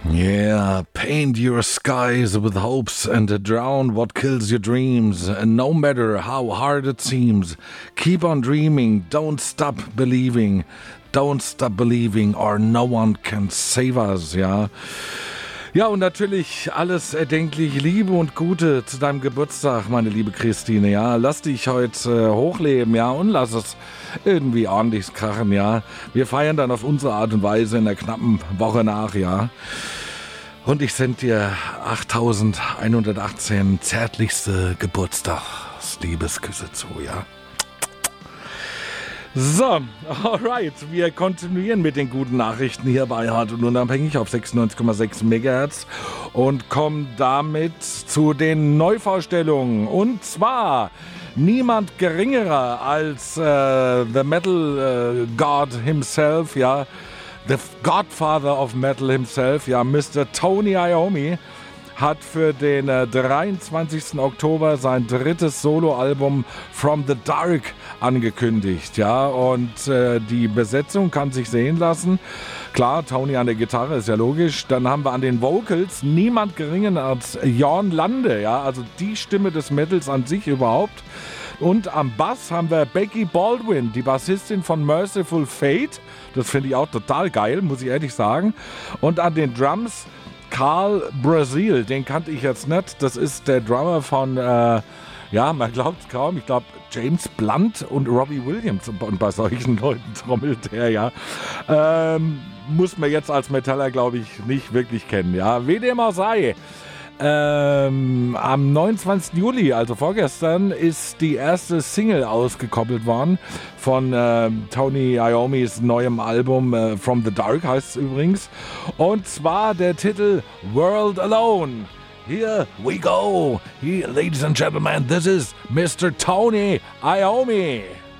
Yeah, paint your skies with hopes and drown what kills your dreams. And no matter how hard it seems, keep on dreaming, don't stop believing. Don't stop believing or no one can save us, ja. Ja, und natürlich alles erdenklich Liebe und Gute zu deinem Geburtstag, meine liebe Christine, ja. Lass dich heute hochleben, ja, und lass es irgendwie ordentlich krachen, ja. Wir feiern dann auf unsere Art und Weise in der knappen Woche nach, ja. Und ich sende dir 8118 zärtlichste Geburtstagsliebesküsse zu, ja. So, alright, wir kontinuieren mit den guten Nachrichten hier bei Hart und Unabhängig auf 96,6 MHz und kommen damit zu den Neuvorstellungen. Und zwar niemand geringerer als The Metal God himself, ja, the Godfather of Metal himself, ja, Mr. Tony Iommi hat für den 23. Oktober sein drittes Soloalbum From the Dark angekündigt, ja, und die Besetzung kann sich sehen lassen. Klar, Tony an der Gitarre, ist ja logisch. Dann haben wir an den Vocals niemand geringer als Jörn Lande, ja, also die Stimme des Metals an sich überhaupt. Und am Bass haben wir Becky Baldwin, die Bassistin von Merciful Fate. Das finde ich auch total geil, muss ich ehrlich sagen. Und an den Drums Carl Brazil, den kannte ich jetzt nicht. Das ist der Drummer von, ja, man glaubt es kaum, ich glaube James Blunt und Robbie Williams. Und bei solchen Leuten trommelt er, ja. Muss man jetzt als Metaller, glaube ich, nicht wirklich kennen, ja. Wie dem auch sei. Am 29. Juli, also vorgestern, ist die erste Single ausgekoppelt worden von Tony Iommis neuem Album From the Dark, heißt es übrigens. Und zwar der Titel World Alone. Here we go. Here, ladies and gentlemen, this is Mr. Tony Iommi.